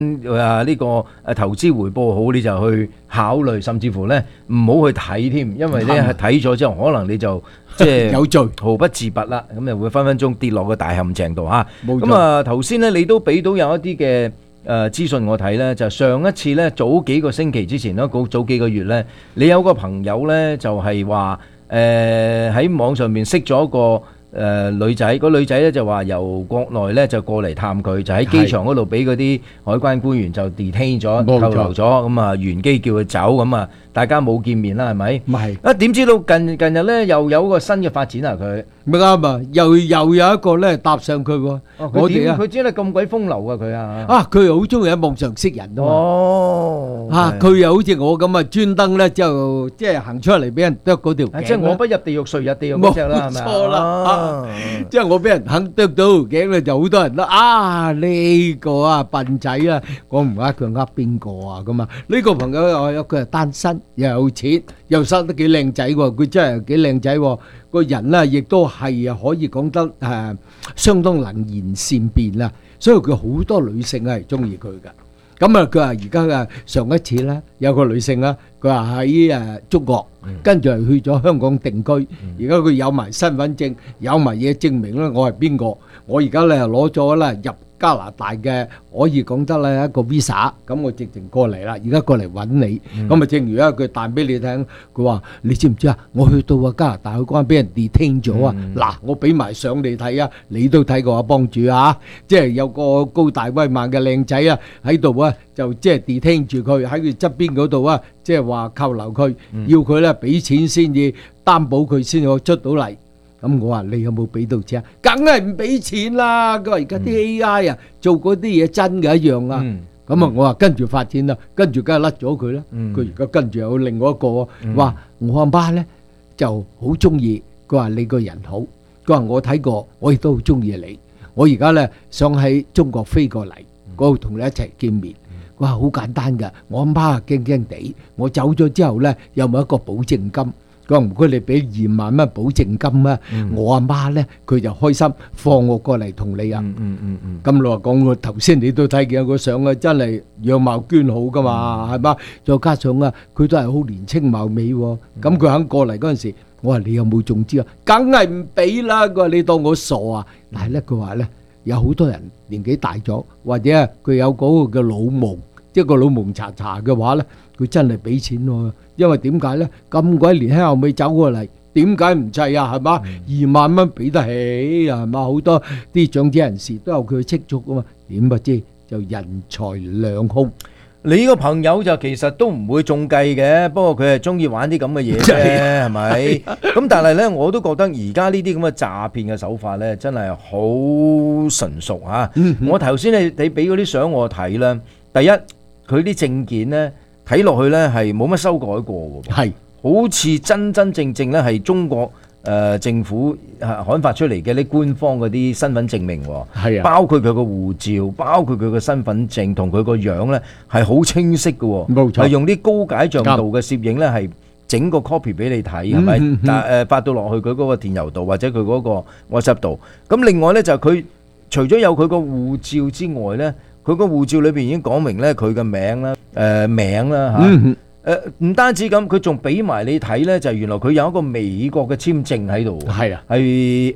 呢個投資回報好，你就去考慮，甚至乎咧唔好去睇添，因為咧睇咗之後，可能你就即係有罪， 毫不自拔啦，咁就會分分鐘跌落個大陷阱度嚇。 冇錯。 咁啊頭先咧你都俾到有一啲嘅資訊我睇咧，就上一次咧早幾個星期之前啦，早幾個月咧，你有個朋友咧就係話喺網上面識咗個女仔，個女仔咧就話由國內咧就過嚟探佢，就喺機場嗰度俾嗰啲海關官員就 detain 咗，扣留咗，咁啊原機叫佢走，咁啊大家冇見面啦，係咪？ 唔係啊，點知道近日咧又有個新嘅發展啊佢？ 咪啱啊！又有一個咧搭上佢喎，我哋啊， 佢知得咁鬼風流啊佢啊！ 啊，佢又好中意喺網上識人啊嘛。 哦， 啊，佢又好似我咁啊，專登咧就即係行出嚟俾人剁嗰條頸。 即係我不入地獄誰入地獄嗰隻啦，係咪啊？ 冇錯啦，即係我俾人肯剁到條頸咧，就好多人都啊呢個啊笨仔啊，我唔呃佢呃邊個啊咁啊？呢個朋友又佢係單身，又有錢，又生得幾靚仔喎，佢真係幾靚仔喎。個人咧亦都係可以講得相當能言善辯啦，所以佢好多女性係中意佢㗎。咁啊，佢話而家嘅上一次咧有個女性啦，佢話喺中國，跟住係去咗香港定居。而家佢有埋身份證，有埋嘢證明咧，我係邊個？我而家咧攞咗咧入加拿大嘅可以講得咧一個 visa， 咁我直情過嚟啦，而家過嚟揾你，咁啊正如佢彈俾你聽，佢話你知唔知啊？我去到加拿大海關俾人 detain 咗啊！嗱，我俾埋相你睇啊，你都睇過啊，幫主啊，即係有個高大威猛嘅靚仔啊喺度啊，就即係 detain 住佢喺佢側邊嗰度啊，即係話扣留佢，要佢咧俾錢先至擔保佢先可以出到嚟。咁我話你有冇俾到錢啊？梗係唔俾錢啦！佢話而家啲 AI 啊做嗰啲嘢真嘅一樣啊。咁啊我話跟住發展啦，跟住梗係甩咗佢啦。佢而家跟住有另外一個話我阿媽咧就好中意，佢話你個人好，佢話我睇過，我亦都好中意你。我而家咧想喺中國飛過嚟，嗰度同你一齊見面。佢話好簡單㗎，我阿媽啊驚驚地，我走咗之後咧有冇一個保證金？佢話唔該你俾2萬蚊保證金啊！我阿媽咧佢就開心放我過嚟同你啊！咁你話講我頭先你都睇見個相啊，真係樣貌娟好噶嘛，係嘛？再加上啊，佢都係好年青貌美喎。咁佢肯過嚟嗰陣時，我話你有冇中招啊？梗係唔俾啦！佢話你當我傻啊！但係咧佢話咧有好多人年紀大咗，或者佢有嗰個嘅老蒙，即係個老蒙查查嘅話咧，佢真係俾錢喎。因為點解咧？咁鬼年輕後尾走過嚟，點解唔制啊？係嘛？2萬蚊俾得起啊？係嘛？好多啲長者人士都有佢積蓄噶嘛？點不知就人財兩空。 你個朋友就其實都唔會中計嘅，不過佢係中意玩啲咁嘅嘢啫，係咪？咁但係咧，我都覺得而家呢啲咁嘅詐騙嘅手法咧，真係好純熟嚇。我頭先你俾嗰啲相我睇啦，第一佢啲證件咧。睇落去咧係冇乜修改過喎，係好似真正咧係中國政府刊發出嚟嘅啲官方嗰啲身份證明喎，係啊，包括佢個護照，包括佢個身份證同佢個樣咧係好清晰嘅喎，冇錯，係用啲高解像度嘅攝影咧係整個 copy 俾你睇，係咪？但發到落去佢嗰個電郵度或者佢嗰個 WhatsApp 度。咁另外咧就係佢除咗有佢個護照之外咧。佢個護照裏邊已經講明咧佢嘅名啦，名啦嚇，唔單止咁，佢仲俾埋你睇咧，就係原來佢有一個美國嘅簽證喺度，係啊，係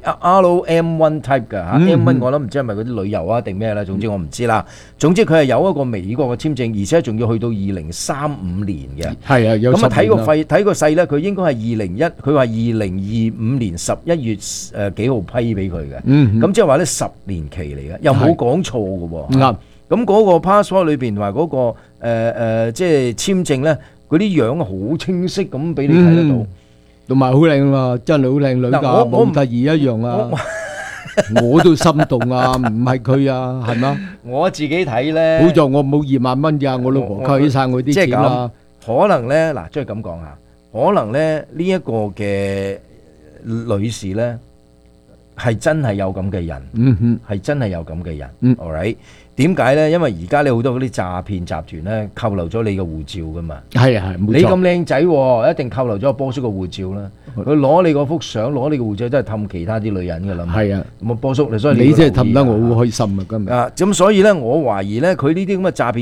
RM1 type 㗎嚇，M1 我諗唔知係咪嗰啲旅遊啊定咩啦，總之我唔知啦。總之佢係有一個美國嘅簽證，而且仲要去到2035年嘅，係啊，有咁啊睇個勢咧，佢應該係佢話2025年11月幾號批俾佢嘅，咁即係話咧10年期嚟嘅，又冇講錯嘅喎，啱。咁嗰個 passport 裏邊同埋嗰個即係簽證咧，嗰啲樣好清晰咁俾你睇得到，同埋好靚啊，真係好靚女㗎，模特兒一樣啊，我都心動啊，唔係佢啊，係嘛？我自己睇咧，好在我冇2萬蚊㗎，我老婆扣起曬我啲錢啦。可能咧，嗱，即係咁講下，可能咧呢一個嘅女士咧係真係有咁嘅人，係真係有咁嘅人，all right。點解咧？因為而家你好多嗰啲詐騙集團咧，扣留咗你嘅護照噶嘛。係啊係，冇錯。你咁靚仔，一定扣留咗波叔嘅護照啦。佢攞你嗰幅相，攞你嘅護照，真係氹其他啲女人噶啦。係啊，咁啊波叔，所以你真係氹得我好開心啊！今日啊，咁所以咧，我懷疑咧，佢呢啲咁嘅詐騙。